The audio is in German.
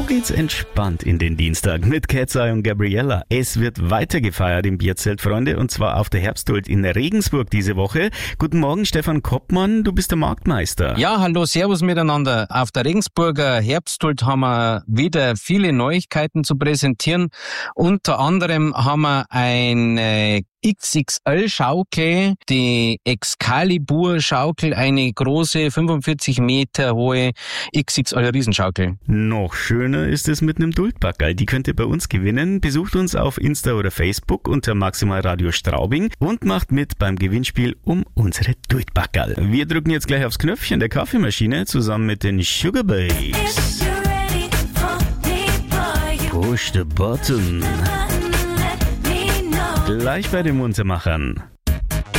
geht's entspannt in den Dienstag mit Cat's Eye und Gabriella. Es wird weiter gefeiert im Bierzelt, Freunde, und zwar auf der Herbsthult in Regensburg diese Woche. Guten Morgen, Stefan Koppmann, du bist der Marktmeister. Ja, hallo, servus miteinander. Auf der Regensburger Herbsthult haben wir wieder viele Neuigkeiten zu präsentieren. Unter anderem haben wir eine XXL-Schaukel, die Excalibur-Schaukel, eine große 45 Meter hohe XXL-Riesenschaukel. Noch schöner ist es mit einem Dultbackerl. Die könnt ihr bei uns gewinnen. Besucht uns auf Insta oder Facebook unter Maximal Radio Straubing und macht mit beim Gewinnspiel um unsere Dultbackerl. Wir drücken jetzt gleich aufs Knöpfchen der Kaffeemaschine zusammen mit den Sugar Babes. Push the button. Gleich bei den Muntermachern.